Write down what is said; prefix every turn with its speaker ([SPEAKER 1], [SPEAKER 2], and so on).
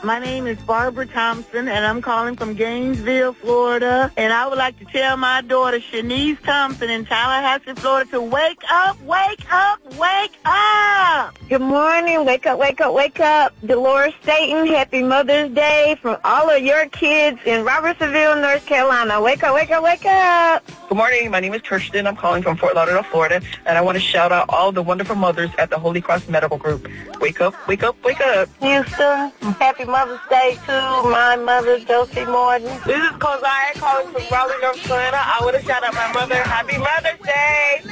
[SPEAKER 1] My name is Barbara Thompson, and I'm calling from Gainesville, Florida. And I would like to tell my daughter, Shanice Thompson, in Tallahassee, Florida, to wake up, wake up, wake up.
[SPEAKER 2] Good morning. Wake up, wake up, wake up. Dolores Staten, happy Mother's Day from all of your kids in Robertsonville, North Carolina. Wake up, wake up, wake up.
[SPEAKER 3] Good morning. My name is Kirsten. I'm calling from Fort Lauderdale, Florida, and I want to shout out all the wonderful mothers at the Holy Cross Medical Group. Wake up, wake up, wake up.
[SPEAKER 2] Houston, happy Mother's Day to my mother, Josie Morton.
[SPEAKER 3] This is Kozai calling from Raleigh, North Carolina. I want to shout out my mother. Happy Mother's Day.